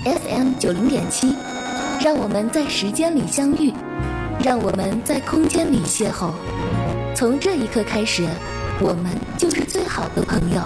FM90.7，让我们在时间里相遇，让我们在空间里邂逅。从这一刻开始，我们就是最好的朋友。